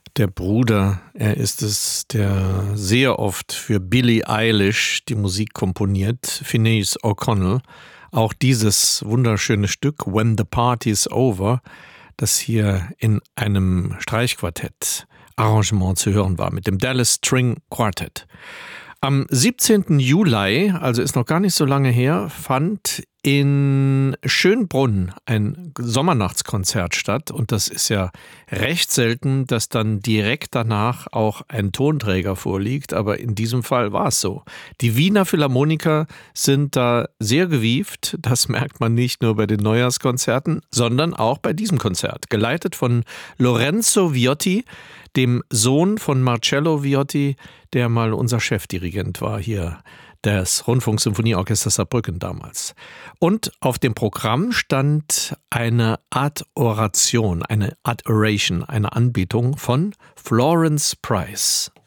Der Bruder, er ist es, der sehr oft für Billie Eilish die Musik komponiert, Phineas O'Connell. Auch dieses wunderschöne Stück When the Party's Over, das hier in einem Streichquartett Arrangement zu hören war, mit dem Dallas String Quartet. Am 17. Juli, also ist noch gar nicht so lange her, fand in Schönbrunn ein Sommernachtskonzert statt. Und das ist ja recht selten, dass dann direkt danach auch ein Tonträger vorliegt. Aber in diesem Fall war es so. Die Wiener Philharmoniker sind da sehr gewieft. Das merkt man nicht nur bei den Neujahrskonzerten, sondern auch bei diesem Konzert. Geleitet von Lorenzo Viotti, dem Sohn von Marcello Viotti, der mal unser Chefdirigent war hier des Rundfunksymphonieorchesters Saarbrücken damals. Und auf dem Programm stand eine Adoration, eine Adoration, eine Anbetung von Florence Price.